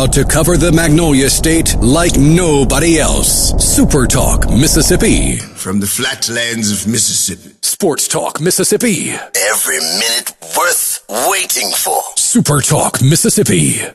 about to cover the Magnolia State like nobody else. Super Talk Mississippi. From the flatlands of Mississippi. Sports Talk Mississippi. Every minute worth waiting for. Super Talk Mississippi.